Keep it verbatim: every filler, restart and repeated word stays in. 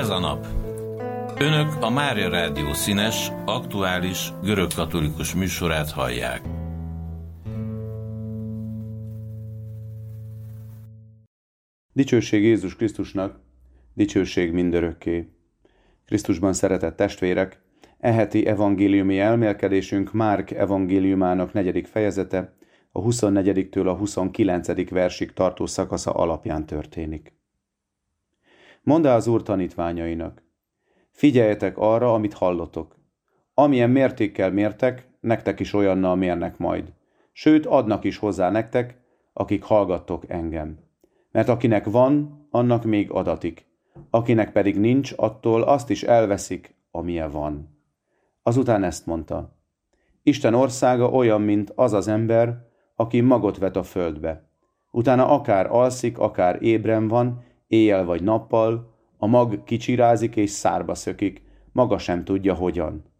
Ez a nap. Önök a Mária Rádió színes, aktuális, görögkatolikus műsorát hallják. Dicsőség Jézus Krisztusnak, dicsőség mindörökké. Krisztusban szeretett testvérek, e heti evangéliumi elmélkedésünk Márk evangéliumának negyedik fejezete, a huszonnegyediktől a huszonkilencedik versig tartó szakasza alapján történik. Mondd az Úr tanítványainak: figyeljetek arra, amit hallotok. Amilyen mértékkel mértek, nektek is olyannal mérnek majd. Sőt, adnak is hozzá nektek, akik hallgattok engem. Mert akinek van, annak még adatik. Akinek pedig nincs, attól azt is elveszik, amilyen van. Azután ezt mondta: Isten országa olyan, mint az az ember, aki magot vet a földbe. Utána akár alszik, akár ébren van, éjjel vagy nappal, a mag kicsirázik és szárba szökik, maga sem tudja hogyan.